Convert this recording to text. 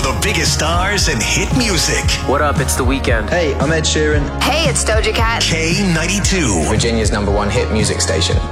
for the biggest stars and hit music. What up? It's The Weeknd. Hey, I'm Ed Sheeran. Hey, it's Doja Cat. K92. Virginia's #1 hit music station.